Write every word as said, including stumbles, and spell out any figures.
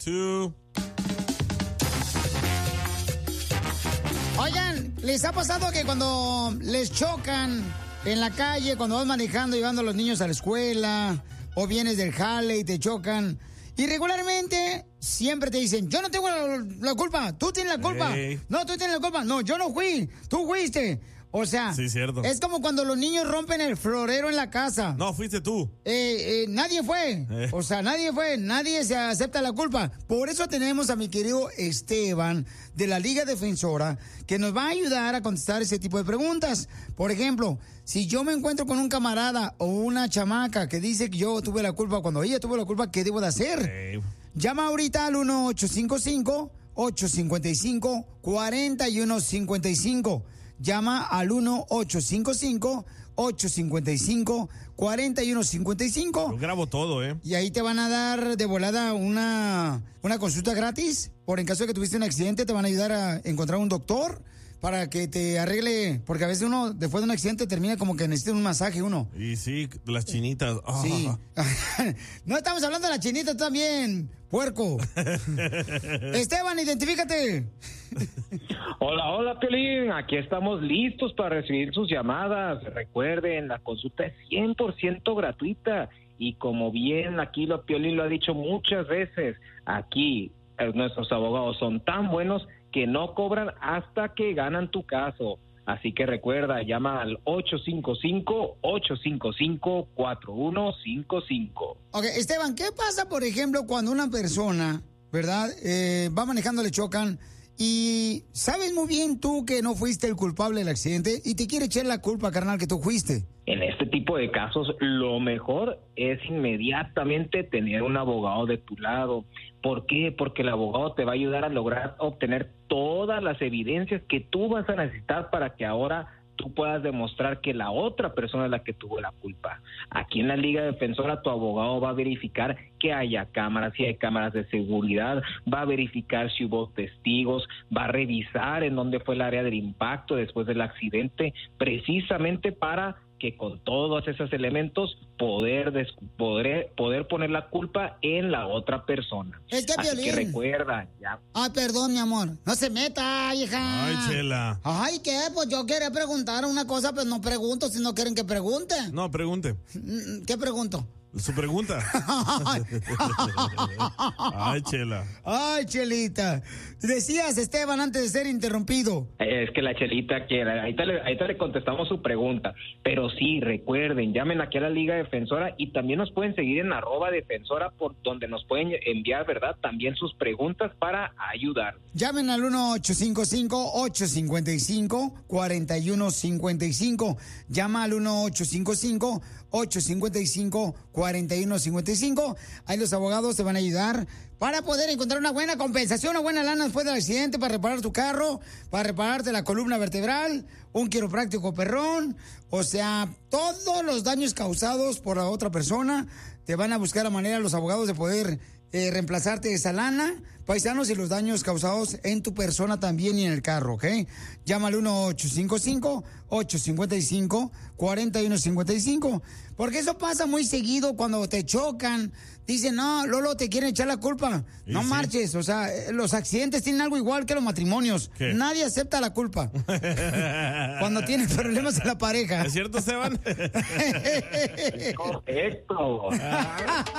two. Oigan, ¿les ha pasado que cuando les chocan en la calle, cuando vas manejando, llevando a los niños a la escuela, o vienes del jale y te chocan, y regularmente siempre te dicen, yo no tengo la, la culpa, tú tienes la culpa. Hey. No, tú tienes la culpa. No, yo no fui, tú fuiste. O sea, sí, cierto. Es como cuando los niños rompen el florero en la casa. No, fuiste tú. Eh, eh, nadie fue. Eh. O sea, nadie fue. Nadie se acepta la culpa. Por eso tenemos a mi querido Esteban de la Liga Defensora que nos va a ayudar a contestar ese tipo de preguntas. Por ejemplo, si yo me encuentro con un camarada o una chamaca que dice que yo tuve la culpa cuando ella tuvo la culpa, ¿qué debo de hacer? Hey. Llama ahorita al uno ocho cinco cinco, ocho cinco cinco, cuatro uno cinco cinco. Llama al uno ocho cinco cinco, ocho cinco cinco, cuatro uno cinco cinco. Yo grabo todo, ¿eh? Y ahí te van a dar de volada una, una consulta gratis. Por en caso de que tuviste un accidente, te van a ayudar a encontrar un doctor para que te arregle. Porque a veces uno, después de un accidente, termina como que necesita un masaje uno. Y sí, las chinitas. Oh. Sí. No estamos hablando de las chinitas también, puerco. Esteban, identifícate. Hola, hola, Piolín. Aquí estamos listos para recibir sus llamadas. Recuerden, la consulta es cien por ciento gratuita. Y como bien aquí lo Piolín lo ha dicho muchas veces, aquí eh, nuestros abogados son tan buenos que no cobran hasta que ganan tu caso. Así que recuerda, llama al ocho cinco cinco, ocho cinco cinco, cuatro uno cinco cinco. Ok, Esteban, ¿qué pasa, por ejemplo, cuando una persona, ¿verdad? Eh, va manejando, le chocan y sabes muy bien tú que no fuiste el culpable del accidente y te quiere echar la culpa, carnal, que tú fuiste? En este tipo de casos, lo mejor es inmediatamente tener un abogado de tu lado. ¿Por qué? Porque el abogado te va a ayudar a lograr obtener todas las evidencias que tú vas a necesitar para que ahora tú puedas demostrar que la otra persona es la que tuvo la culpa. Aquí en la Liga Defensora tu abogado va a verificar que haya cámaras, si hay cámaras de seguridad, va a verificar si hubo testigos, va a revisar en dónde fue el área del impacto después del accidente, precisamente para que con todos esos elementos poder, des- poder poder poner la culpa en la otra persona. Es que, Así Piolín, que recuerda, ya. Ay, perdón, mi amor. No se meta, hija. Ay, Chela. Ay, ¿qué? Pues yo quería preguntar una cosa, pero no pregunto si no quieren que pregunte. No, pregunte. ¿Qué pregunto? Su pregunta. Ay, Chela. Ay, Chelita. Decías, Esteban, antes de ser interrumpido. Es que la Chelita quiere. Ahorita le, ahorita le contestamos su pregunta. Pero sí, recuerden, llamen aquí a la Liga Defensora y también nos pueden seguir en arroba defensora, por donde nos pueden enviar, ¿verdad? También sus preguntas para ayudar. Llamen al uno ocho cinco cinco, ocho cinco cinco, cuatro uno cinco cinco. Llama al uno ocho cinco cinco, ocho cinco cinco, cuatro uno cinco cinco. Ahí los abogados te van a ayudar para poder encontrar una buena compensación, una buena lana después del accidente, para reparar tu carro, para repararte la columna vertebral, un quiropráctico perrón. O sea, todos los daños causados por la otra persona, te van a buscar la manera los abogados de poder eh, reemplazarte esa lana, paisanos, y los daños causados en tu persona también y en el carro, ¿ok? Llama al uno ocho cinco cinco, ocho cinco cinco, cuatro uno cinco cinco, porque eso pasa muy seguido cuando te chocan. Dicen, no, Lolo, te quieren echar la culpa. Y no sí. marches, o sea, los accidentes tienen algo igual que los matrimonios. ¿Qué? Nadie acepta la culpa cuando tienen problemas en la pareja. ¿Es cierto, Esteban? Correcto.